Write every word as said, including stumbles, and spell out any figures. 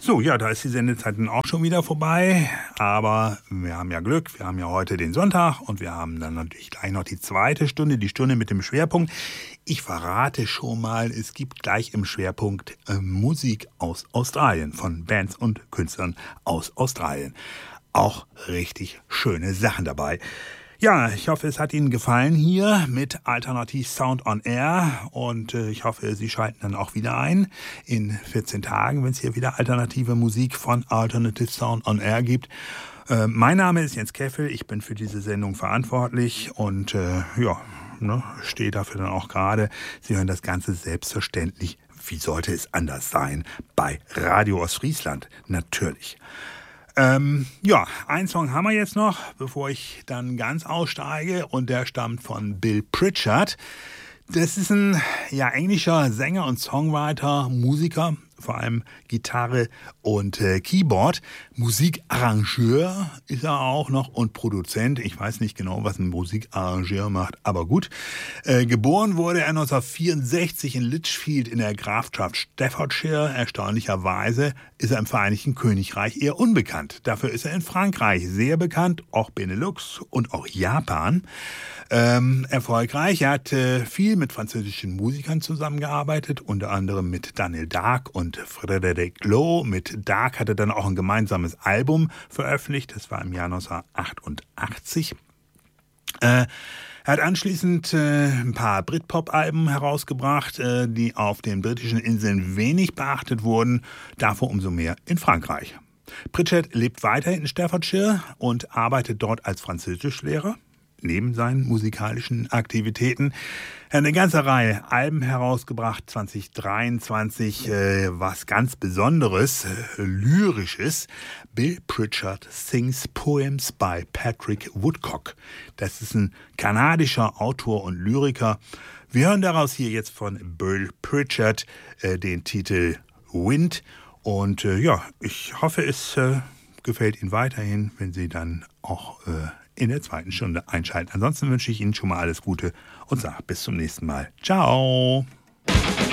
So, ja, da ist die Sendezeit dann auch schon wieder vorbei, aber wir haben ja Glück, wir haben ja heute den Sonntag und wir haben dann natürlich gleich noch die zweite Stunde, die Stunde mit dem Schwerpunkt. Ich verrate schon mal, es gibt gleich im Schwerpunkt äh, Musik aus Australien, von Bands und Künstlern aus Australien. Auch richtig schöne Sachen dabei. Ja, ich hoffe, es hat Ihnen gefallen hier mit Alternativ Sound on Air und äh, ich hoffe, Sie schalten dann auch wieder ein in vierzehn Tagen, wenn es hier wieder alternative Musik von Alternative Sound on Air gibt. Äh, mein Name ist Jens Keffel, ich bin für diese Sendung verantwortlich und äh, ja, ne, stehe dafür dann auch gerade. Sie hören das Ganze selbstverständlich, wie sollte es anders sein, bei Radio Ostfriesland, natürlich. Ähm, ja, einen Song haben wir jetzt noch, bevor ich dann ganz aussteige und der stammt von Bill Pritchard. Das ist ein ja, englischer Sänger und Songwriter, Musiker, vor allem Gitarre und äh, Keyboard. Musikarrangeur ist er auch noch und Produzent. Ich weiß nicht genau, was ein Musikarrangeur macht, aber gut. Äh, geboren wurde er neunzehnhundertvierundsechzig in Lichfield in der Grafschaft Staffordshire. Erstaunlicherweise ist er im Vereinigten Königreich eher unbekannt. Dafür ist er in Frankreich sehr bekannt, auch Benelux und auch Japan. Ähm, erfolgreich. Er hat äh, viel mit französischen Musikern zusammengearbeitet, unter anderem mit Daniel Dark und Frédéric Loh. Mit Dark hat er dann auch ein gemeinsames Album veröffentlicht. Das war im Jahr neunzehnhundertachtundachtzig. Äh, Er hat anschließend äh, ein paar Britpop-Alben herausgebracht, äh, die auf den britischen Inseln wenig beachtet wurden, davor umso mehr in Frankreich. Pritchard lebt weiterhin in Staffordshire und arbeitet dort als Französischlehrer. Neben seinen musikalischen Aktivitäten. Er hat eine ganze Reihe Alben herausgebracht, zwanzig dreiundzwanzig, äh, was ganz Besonderes, äh, Lyrisches. Bill Pritchard Sings Poems by Patrick Woodcock. Das ist ein kanadischer Autor und Lyriker. Wir hören daraus hier jetzt von Bill Pritchard äh, den Titel Wind. Und äh, ja, ich hoffe, es äh, gefällt Ihnen weiterhin, wenn Sie dann auch äh, in der zweiten Stunde einschalten. Ansonsten wünsche ich Ihnen schon mal alles Gute und sage bis zum nächsten Mal. Ciao!